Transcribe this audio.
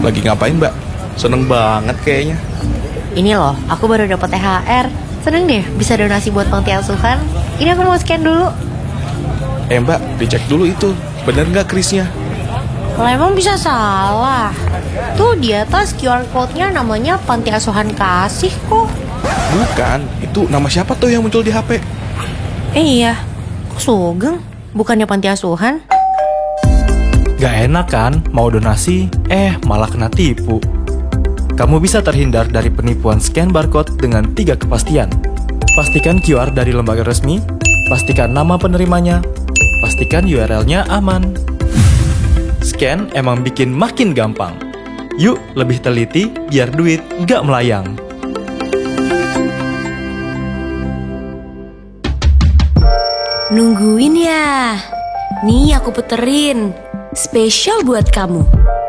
Lagi ngapain, Mbak? Seneng banget kayaknya. Ini loh, aku baru dapat THR. Seneng deh bisa donasi buat panti asuhan. Ini aku mau scan dulu. Mbak, dicek dulu itu. Bener nggak krisnya? Lah emang bisa salah. Tuh di atas QR code-nya namanya Panti Asuhan Kasih kok. Bukan, itu nama siapa tuh yang muncul di HP? Iya, kok Sugeng? Bukannya Panti Asuhan? Gak enak kan mau donasi, malah kena tipu. Kamu bisa terhindar dari penipuan scan barcode dengan 3 kepastian. Pastikan QR dari lembaga resmi, pastikan nama penerimanya, pastikan URL-nya aman. Scan emang bikin makin gampang. Yuk lebih teliti biar duit gak melayang. Nungguin ya? Nih aku puterin. Spesial buat kamu.